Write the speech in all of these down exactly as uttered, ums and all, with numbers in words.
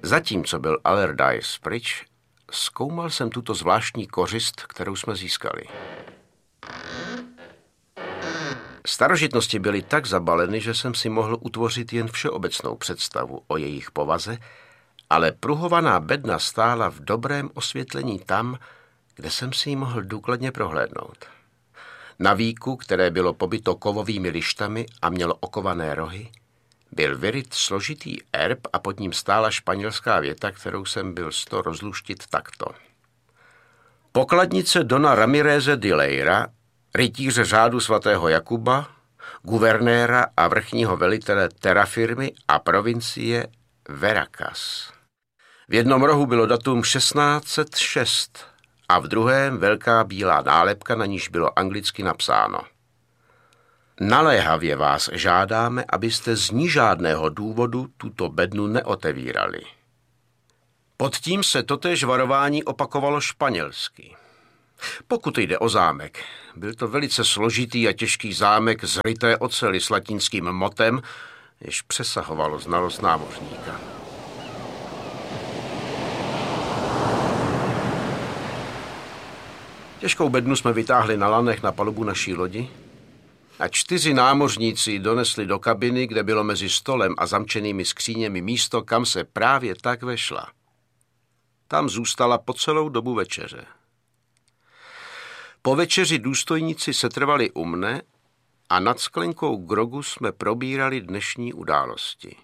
Zatímco byl Allardyce pryč, zkoumal jsem tuto zvláštní kořist, kterou jsme získali. Starožitnosti byly tak zabaleny, že jsem si mohl utvořit jen všeobecnou představu o jejich povaze, ale pruhovaná bedna stála v dobrém osvětlení tam, kde jsem si ji mohl důkladně prohlédnout. Na víku, které bylo pobyto kovovými lištami a mělo okované rohy, byl vyryt složitý erb a pod ním stála španělská věta, kterou jsem byl sto rozluštit takto. Pokladnice Dona Ramireze de Leyra, rytíře řádu svatého Jakuba, guvernéra a vrchního velitele terafirmy a provincie Veracas. V jednom rohu bylo datum šestnáct set šest a v druhém velká bílá nálepka, na níž bylo anglicky napsáno: Naléhavě vás žádáme, abyste z ní žádného důvodu tuto bednu neotevírali. Pod tím se totéž varování opakovalo španělsky. Pokud jde o zámek, byl to velice složitý a těžký zámek z ryté oceli s latinským motem, jež přesahovalo znalost námořníka. Těžkou bednu jsme vytáhli na lanech na palubu naší lodi a čtyři námořníci ji donesli do kabiny, kde bylo mezi stolem a zamčenými skříněmi místo, kam se právě tak vešla. Tam zůstala po celou dobu večeře. Po večeři důstojníci setrvali u mne a nad sklenkou grogu jsme probírali dnešní události.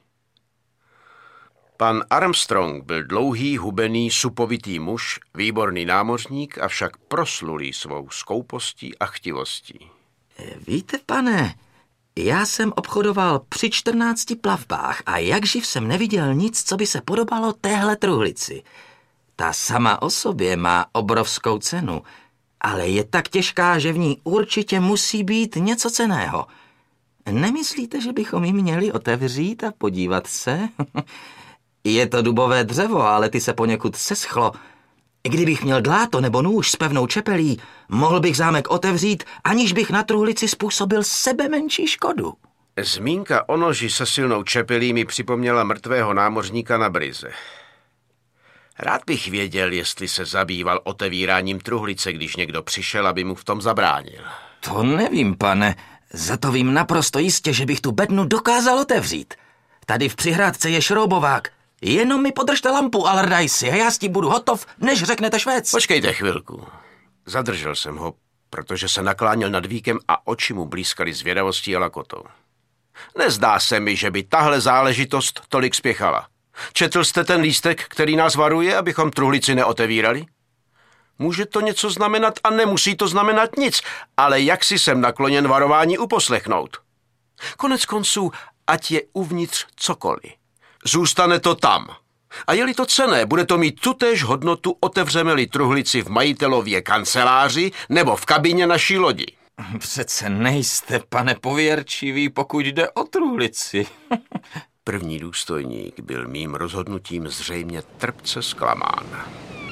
Pan Armstrong byl dlouhý, hubený, supovitý muž, výborný námořník, avšak proslulý svou skoupostí a chtivostí. Víte, pane, já jsem obchodoval při čtrnácti plavbách a jakživ jsem neviděl nic, co by se podobalo téhle truhlici. Ta sama o sobě má obrovskou cenu, ale je tak těžká, že v ní určitě musí být něco cenného. Nemyslíte, že bychom ji měli otevřít a podívat se? Je to dubové dřevo, ale ty se poněkud seschlo. Kdybych měl dláto nebo nůž s pevnou čepelí, mohl bych zámek otevřít, aniž bych na truhlici způsobil sebe menší škodu. Zmínka o noži se silnou čepelí mi připomněla mrtvého námořníka na Brize. Rád bych věděl, jestli se zabýval otevíráním truhlice, když někdo přišel, aby mu v tom zabránil. To nevím, pane. Za to vím naprosto jistě, že bych tu bednu dokázal otevřít. Tady v přihrádce je šroubovák. Jenom mi podržte lampu, Allardyce, a já s tím budu hotov, než řeknete Švéc. Počkejte chvilku. Zadržel jsem ho, protože se nakláněl nad víkem a oči mu blízkaly zvědavostí a lakotou. Nezdá se mi, že by tahle záležitost tolik spěchala. Četl jste ten lístek, který nás varuje, abychom truhlici neotevírali? Může to něco znamenat a nemusí to znamenat nic, ale jak si jsem nakloněn varování uposlechnout. Konec konců, ať je uvnitř cokoliv. Zůstane to tam. A je-li to cenné, bude to mít tutéž hodnotu, otevřeme-li truhlici v majitelově kanceláři nebo v kabině naší lodi. Přece nejste, pane, pověrčivý, pokud jde o truhlici. První důstojník byl mým rozhodnutím zřejmě trpce zklamán.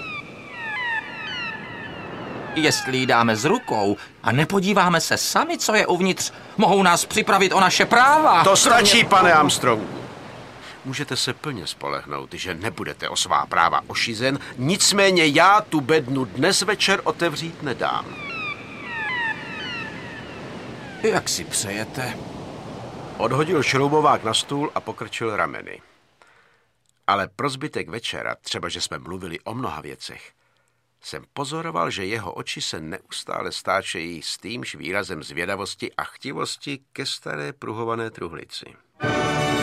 Jestli ji dáme s rukou a nepodíváme se sami, co je uvnitř, mohou nás připravit o naše práva. To stačí, pane Armstrongu. Můžete se plně spolehnout, že nebudete o svá práva ošizen, nicméně já tu bednu dnes večer otevřít nedám. Jak si přejete? Odhodil šroubovák na stůl a pokrčil rameny. Ale pro zbytek večera, třeba že jsme mluvili o mnoha věcech, jsem pozoroval, že jeho oči se neustále stáčejí s týmž výrazem zvědavosti a chtivosti ke staré pruhované truhlici.